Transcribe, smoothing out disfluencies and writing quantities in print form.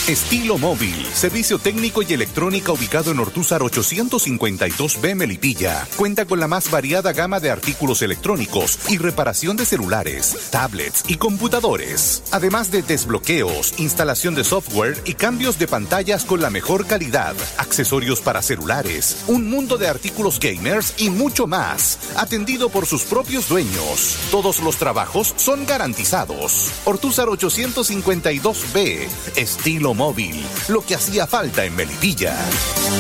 Estilo Móvil, servicio técnico y electrónica ubicado en Ortúzar 852B Melipilla. Cuenta con la más variada gama de artículos electrónicos y reparación de celulares, tablets y computadores. Además de desbloqueos, instalación de software y cambios de pantallas con la mejor calidad, accesorios para celulares, un mundo de artículos gamers y mucho más. Atendido por sus propios dueños. Todos los trabajos son garantizados. Ortúzar 852B, Estilo Móvil, lo que hacía falta en Melipilla.